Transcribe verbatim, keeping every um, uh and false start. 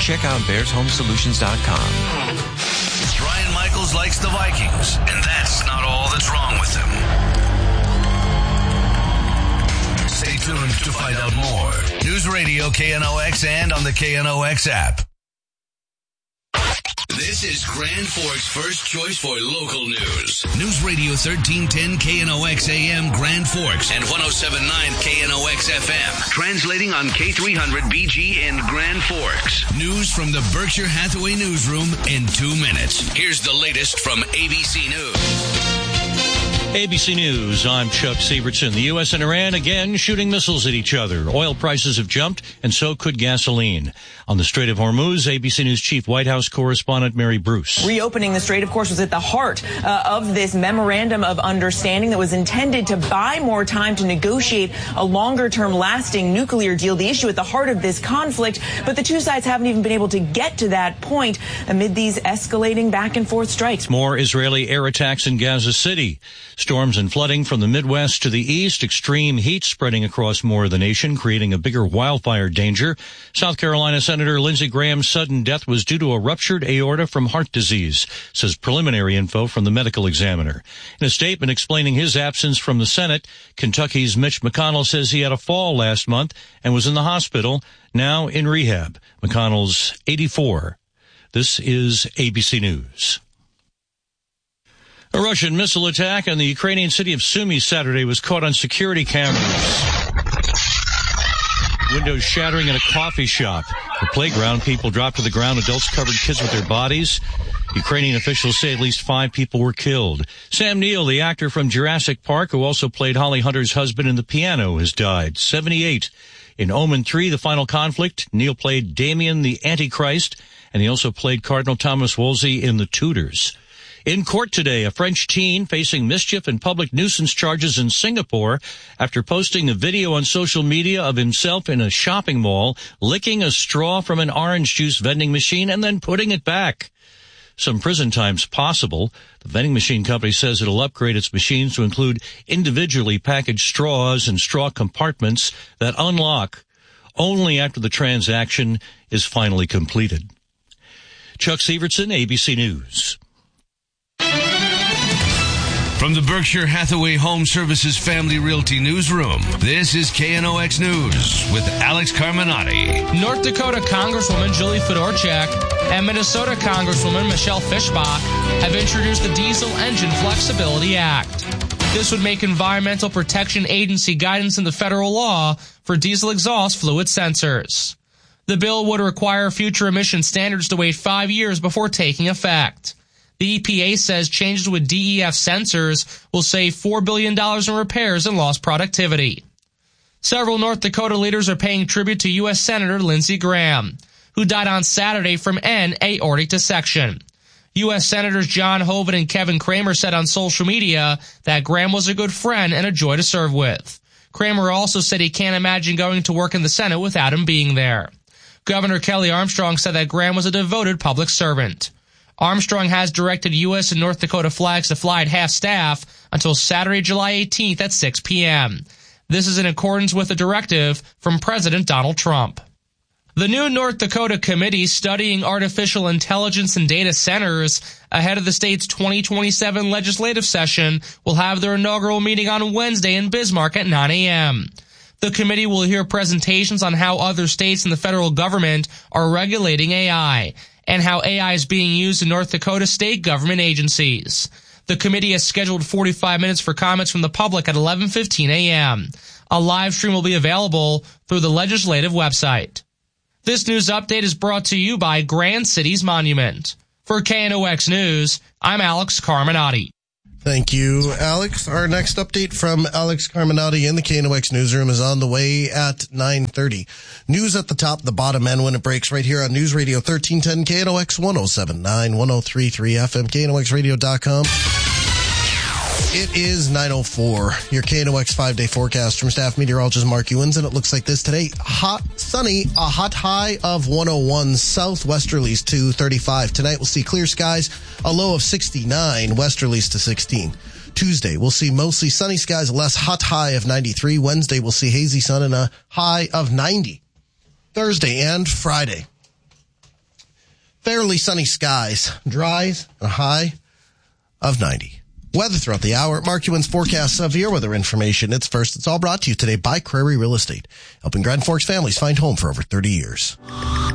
check out bears home solutions dot com. Brian Michaels likes the Vikings, and that's not all that's wrong with them. Stay tuned to find out more. News Radio K N O X and on the K N O X app. This is Grand Forks' first choice for local news. News Radio thirteen ten K N O X A M Grand Forks and one oh seven point nine K N O X F M. Translating on K three hundred B G in Grand Forks. News from the Berkshire Hathaway newsroom in two minutes. Here's the latest from A B C News. A B C News, I'm Chuck Sievertson. The U S and Iran again shooting missiles at each other. Oil prices have jumped, and so could gasoline. On the Strait of Hormuz, A B C News Chief White House correspondent Mary Bruce. Reopening the strait, of course, was at the heart uh, of this memorandum of understanding that was intended to buy more time to negotiate a longer-term lasting nuclear deal, the issue at the heart of this conflict. But the two sides haven't even been able to get to that point amid these escalating back-and-forth strikes. More Israeli air attacks in Gaza City. Storms and flooding from the Midwest to the east, extreme heat spreading across more of the nation, creating a bigger wildfire danger. South Carolina Senator Lindsey Graham's sudden death was due to a ruptured aorta from heart disease, says preliminary info from the medical examiner. In a statement explaining his absence from the Senate, Kentucky's Mitch McConnell says he had a fall last month and was in the hospital, now in rehab. McConnell's eighty-four. This is A B C News. A Russian missile attack on the Ukrainian city of Sumy Saturday was caught on security cameras. Windows shattering in a coffee shop. The playground, people dropped to the ground. Adults covered kids with their bodies. Ukrainian officials say at least five people were killed. Sam Neill, the actor from Jurassic Park, who also played Holly Hunter's husband in The Piano, has died. seventy-eight. In Omen three, The Final Conflict, Neill played Damien the Antichrist, and he also played Cardinal Thomas Wolsey in The Tudors. In court today, a French teen facing mischief and public nuisance charges in Singapore after posting a video on social media of himself in a shopping mall licking a straw from an orange juice vending machine and then putting it back. Some prison time's possible. The vending machine company says it'll upgrade its machines to include individually packaged straws and straw compartments that unlock only after the transaction is finally completed. Chuck Sievertson, A B C News. From the Berkshire Hathaway Home Services Family Realty Newsroom, this is K N O X News with Alex Carminati. North Dakota Congresswoman Julie Fedorchak and Minnesota Congresswoman Michelle Fischbach have introduced the Diesel Engine Flexibility Act. This would make Environmental Protection Agency guidance in the federal law for diesel exhaust fluid sensors. The bill would require future emission standards to wait five years before taking effect. The E P A says changes with D E F sensors will save four billion dollars in repairs and lost productivity. Several North Dakota leaders are paying tribute to U S Senator Lindsey Graham, who died on Saturday from an aortic dissection. U S Senators John Hoeven and Kevin Cramer said on social media that Graham was a good friend and a joy to serve with. Cramer also said he can't imagine going to work in the Senate without him being there. Governor Kelly Armstrong said that Graham was a devoted public servant. Armstrong has directed U S and North Dakota flags to fly at half-staff until Saturday, July eighteenth at six p.m. This is in accordance with a directive from President Donald Trump. The new North Dakota committee studying artificial intelligence and data centers ahead of the state's twenty twenty-seven legislative session will have their inaugural meeting on Wednesday in Bismarck at nine a.m. The committee will hear presentations on how other states and the federal government are regulating A I and how A I is being used in North Dakota state government agencies. The committee has scheduled forty-five minutes for comments from the public at eleven fifteen a.m. A live stream will be available through the legislative website. This news update is brought to you by Grand Cities Monument. For K N O X News, I'm Alex Carminati. Thank you, Alex. Our next update from Alex Carminati in the K N O X newsroom is on the way at nine thirty. News at the top, the bottom, and when it breaks right here on News Radio thirteen ten K N O X one oh seven point nine, one oh three point three F M, K N O X radio dot com. It is nine oh four. Your K N O X five-day forecast from staff meteorologist Mark Ewens, and it looks like this today. Hot, sunny, a hot high of one oh one, southwesterlies to thirty-five. Tonight we'll see clear skies, a low of sixty-nine, westerlies to sixteen. Tuesday we'll see mostly sunny skies, a less hot high of ninety-three. Wednesday we'll see hazy sun and a high of ninety. Thursday and Friday, fairly sunny skies. Dries, a high of ninety. Weather throughout the hour. Mark Ewan's forecast severe weather information. It's first. It's all brought to you today by Crary Real Estate, helping Grand Forks families find home for over thirty years.